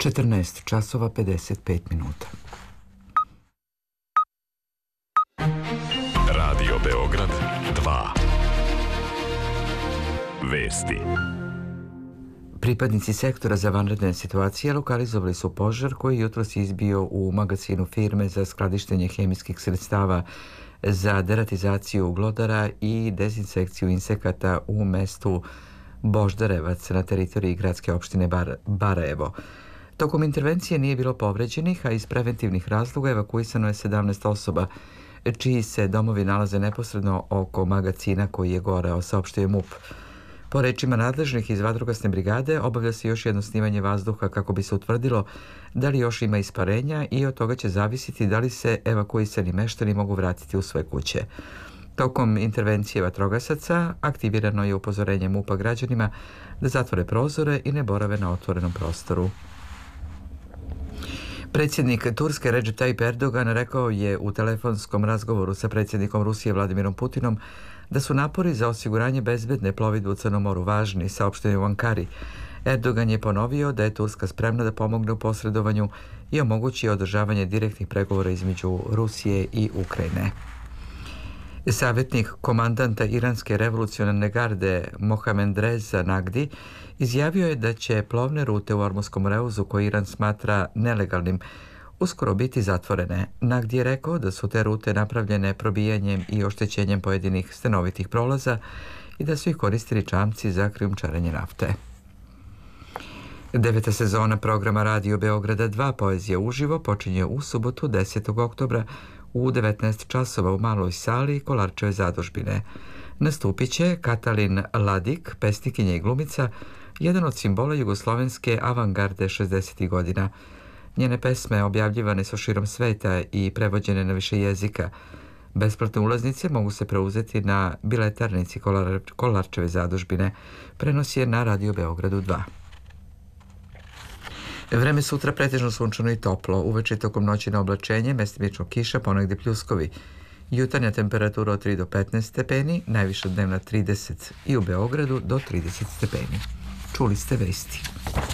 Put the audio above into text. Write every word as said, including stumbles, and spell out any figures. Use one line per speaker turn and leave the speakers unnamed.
četrnaest časova pedeset pet minuta.
Radio Beograd dva. Vesti.
Pripadnici sektora za vanredne situacije lokalizovali su požar koji jutros izbio u magacinu firme za skladištenje hemijskih sredstava za deratizaciju glodara i dezinsekciju insekata u mestu Boždarevac na teritoriji gradske opštine Bar Barajevo. Tokom intervencije nije bilo povređenih, a iz preventivnih razloga evakuisano je sedamnaest osoba, čiji se domovi nalaze neposredno oko magacina koji je goreo, saopštio je MUP. Po rečima nadležnih iz vatrogasne brigade obavlja se još jedno snimanje vazduha kako bi se utvrdilo da li još ima isparenja i od toga će zavisiti da li se evakuisani meštani mogu vratiti u svoje kuće. Tokom intervencije vatrogasaca aktivirano je upozorenje MUP-a građanima da zatvore prozore i ne borave na otvorenom prostoru. Predsjednik Turske Recep Tayyip Erdogan rekao je u telefonskom razgovoru sa predsjednikom Rusije Vladimirom Putinom da su napori za osiguranje bezbedne plovidbe u Crnom moru važni, saopštio je u Ankari. Erdogan je ponovio da je Turska spremna da pomogne u posredovanju i omogući održavanje direktnih pregovora između Rusije i Ukrajine. Savjetnik komandanta iranske revolucionarne garde Mohamed Reza Nagdi izjavio je da će plovne rute u Ormuškom reuzu, koje Iran smatra nelegalnim, uskoro biti zatvorene. Nagdi je rekao da su te rute napravljene probijanjem i oštećenjem pojedinih stenovitih prolaza i da su ih koristili čamci za krijumčarenje nafte. Deveta sezona programa Radio Beograda dva Poezija uživo počinje u subotu desetog oktobra u devetnaest časova u maloj sali Kolarčeve zadužbine. Nastupit će Katalin Ladik, pesnikinja i glumica, jedan od simbola jugoslovenske avangarde šezdesetih godina. Njene pesme objavljivane su širom sveta i prevođene na više jezika. Besplatne ulaznice mogu se preuzeti na biletarnici Kolar Kolarčeve zadužbine. Prenos je na Radio Beogradu dva. Vreme sutra pretežno sunčano i toplo, uveče tokom noći na oblačenje, mestimično kiša, ponegde pljuskovi. Jutarnja temperatura od tri do petnaest stepeni, najviša dnevna trideset i u Beogradu do trideset stepeni. Čuli ste vesti.